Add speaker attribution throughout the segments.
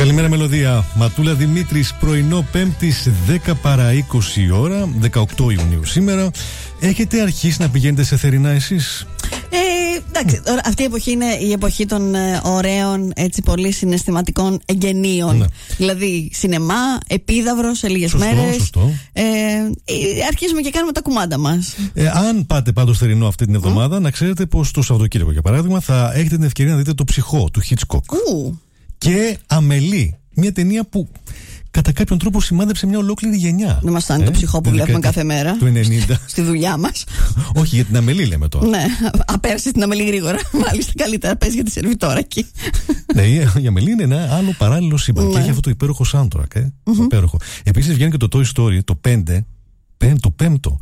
Speaker 1: Καλημέρα μελωδία. Ματούλα Δημήτρης, πρωινό Πέμπτης 10 παρά 20 ώρα, 18 Ιουνίου σήμερα. Έχετε αρχίσει να πηγαίνετε σε θερινά εσείς?
Speaker 2: Εντάξει, αυτή η εποχή είναι η εποχή των ωραίων, έτσι πολύ συναισθηματικών εγγενείων. Ναι. Δηλαδή σινεμά, επίδαυρο σε λίγες μέρες.
Speaker 1: Σωστό.
Speaker 2: Αρχίζουμε και κάνουμε τα κουμάντα μας.
Speaker 1: Αν πάτε πάντως θερινό αυτή την εβδομάδα, να ξέρετε πως το Σαββατοκύριακο, για παράδειγμα, θα έχετε την ευκαιρία να δείτε Το Ψυχό του Hitchcock. Και Αμελή, μια ταινία που κατά κάποιον τρόπο σημάδεψε μια ολόκληρη γενιά.
Speaker 2: Δεν μας φτάνει Το Ψυχό που βλέπουμε κάθε μέρα.
Speaker 1: Το 90.
Speaker 2: Στη δουλειά μας.
Speaker 1: Όχι, για την Αμελή λέμε τώρα.
Speaker 2: Ναι, απέρασε την Αμελή γρήγορα. Μάλιστα, καλύτερα πες για τη σερβιτόρα εκεί.
Speaker 1: Ναι, η Αμελή είναι ένα άλλο παράλληλο σύμπαν. Ναι. Και έχει αυτό το υπέροχο soundtrack. Υπέροχο. Επίσης βγαίνει και το Toy Story, το 5. Το πέμπτο.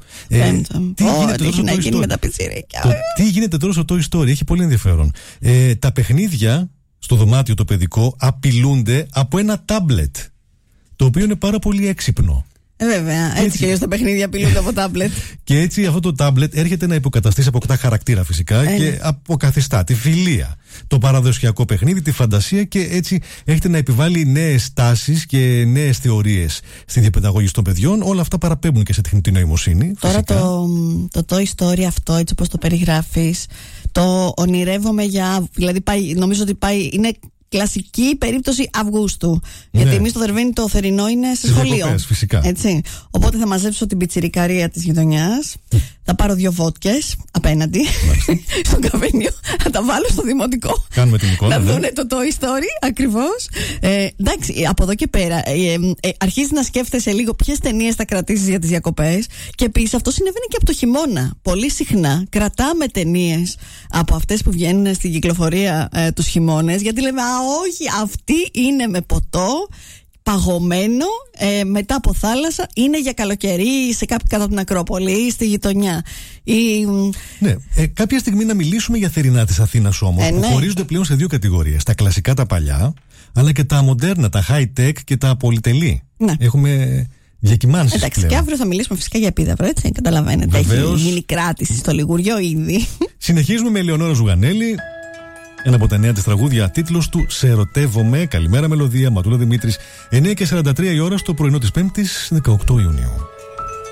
Speaker 1: Τι γίνεται τώρα στο Toy Story? Έχει πολύ ενδιαφέρον. Τα παιχνίδια στο δωμάτιο το παιδικό απειλούνται από ένα τάμπλετ, το οποίο είναι πάρα πολύ έξυπνο.
Speaker 2: Βέβαια, έτσι και τα παιχνίδια απειλούνται από τάμπλετ.
Speaker 1: Και έτσι αυτό το τάμπλετ έρχεται να υποκαταστήσει, αποκτά χαρακτήρα φυσικά και αποκαθιστά τη φιλία, το παραδοσιακό παιχνίδι, τη φαντασία, και έτσι έχετε να επιβάλλει νέες τάσεις και νέες θεωρίες στη διαπαιδαγώγηση των παιδιών. Όλα αυτά παραπέμπουν και σε τεχνητή νοημοσύνη.
Speaker 2: Τώρα το Toy Story αυτό, έτσι όπως το περιγράφεις, το ονειρεύομαι δηλαδή νομίζω ότι είναι κλασική περίπτωση Αυγούστου. Ναι. Γιατί εμείς το Δερβαίνι το θερινό είναι σε σχολείο.
Speaker 1: Φυσικά.
Speaker 2: Έτσι. Οπότε θα μαζέψω την πιτσιρικαρία της γειτονιάς. Θα πάρω 2 βότκες απέναντι στον καφενείο. Θα τα βάλω στο δημοτικό.
Speaker 1: Κάνουμε την εικόνα.
Speaker 2: Να δούνε το Toy Story ακριβώς. Εντάξει, από εδώ και πέρα αρχίζει να σκέφτεσαι λίγο ποιες ταινίες θα κρατήσεις για τις διακοπές. Και επίσης αυτό συνέβαινε και από το χειμώνα. Πολύ συχνά κρατάμε ταινίες από αυτές που βγαίνουν στην κυκλοφορία τους χειμώνες. Γιατί λέμε, όχι, αυτή είναι με ποτό, παγωμένο, μετά από θάλασσα, είναι για καλοκαιρί σε κάποιο κάτω από την Ακρόπολη, στη γειτονιά.
Speaker 1: Ναι, κάποια στιγμή να μιλήσουμε για θερινά της Αθήνας όμως, που χωρίζονται πλέον σε 2 κατηγορίες. Τα κλασικά, τα παλιά, αλλά και τα μοντέρνα, τα high-tech και τα πολυτελή. Ναι. Έχουμε διακυμάνσεις.
Speaker 2: Εντάξει, και αύριο θα μιλήσουμε φυσικά για επίδαυρο, έτσι, καταλαβαίνετε.
Speaker 1: Βεβαίως.
Speaker 2: Έχει γίνει κράτηση στο Λιγουριό ήδη.
Speaker 1: Συνεχίζουμε με Ελεονόρα Ζουγανέλη. Ένα από τα νέα της τραγούδια, τίτλος του «Σε ερωτεύομαι». Καλημέρα μελωδία, Ματούλα Δημήτρης. 9:43 η ώρα στο πρωινό της Πέμπτης, 18 Ιουνίου.